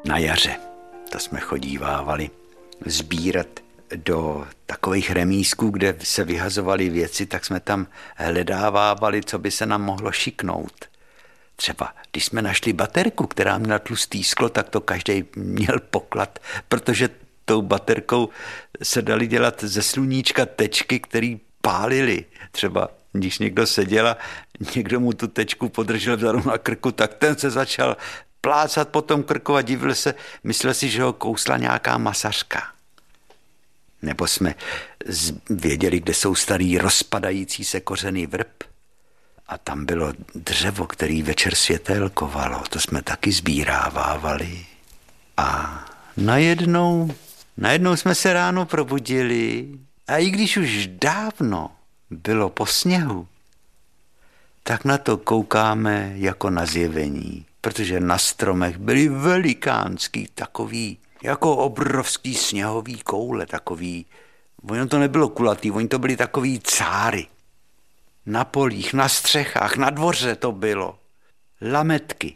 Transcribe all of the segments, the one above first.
Na jaře, to jsme chodívávali sbírat do takových remízků, kde se vyhazovaly věci, tak jsme tam hledávávali, co by se nám mohlo šiknout. Třeba, když jsme našli baterku, která měla tlustý sklo, tak to každý měl poklad, protože tou baterkou se daly dělat ze sluníčka tečky, které pálily. Třeba, když někdo seděl a někdo mu tu tečku podržel vzadu na krku, tak ten se začal plácat po tom krku a divil se, myslel si, že ho kousla nějaká masařka. Nebo jsme věděli, kde jsou starý rozpadající se kořeny vrb. A tam bylo dřevo, který večer světélkovalo. To jsme taky sbírávávali. A najednou jsme se ráno probudili. A i když už dávno bylo po sněhu, tak na to koukáme jako na zjevení. Protože na stromech byly velikánský takový, jako obrovský sněhový koule, takový. Ono to nebylo kulatý, oni to byli takový cáry. Na polích, na střechách, na dvoře to bylo. Lametky.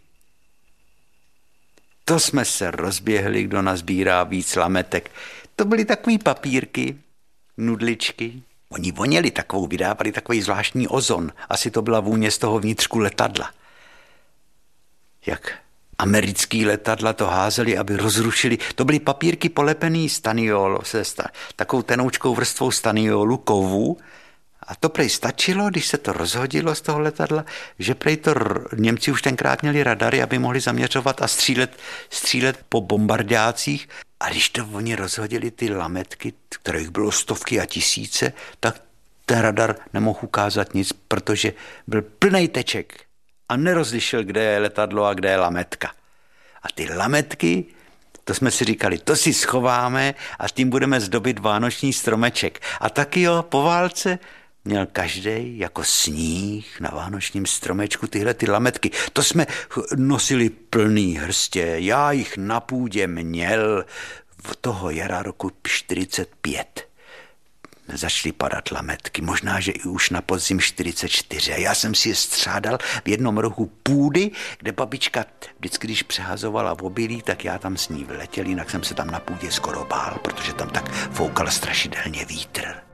To jsme se rozběhli, kdo nazbírá víc lametek. To byly takový papírky, nudličky. Oni voněli takovou, vydávali takový zvláštní ozon. Asi to byla vůně z toho vnitřku letadla. Jak americký letadla to házeli, aby rozrušili. To byly papírky polepený staniol, takovou tenoučkou vrstvou staniolu, kovu. A to prej stačilo, když se to rozhodilo z toho letadla, že prej to Němci už tenkrát měli radary, aby mohli zaměřovat a střílet po bombardácích. A když to oni rozhodili ty lametky, kterých bylo stovky a tisíce, tak ten radar nemohl ukázat nic, protože byl plnej teček a nerozlišil, kde je letadlo a kde je lametka. A ty lametky, to jsme si říkali, to si schováme a tím budeme zdobit vánoční stromeček. A taky jo, po válce měl každej jako sníh na vánočním stromečku tyhle ty lametky. To jsme nosili plný hrstě. Já jich na půdě měl v toho jara roku 45. Začaly padat lametky, možná, že i už na podzim 44. A já jsem si je střádal v jednom rohu půdy, kde babička vždycky, když přehazovala obilí, tak já tam s ní vyletěl, jinak jsem se tam na půdě skoro bál, protože tam tak foukal strašidelně vítr.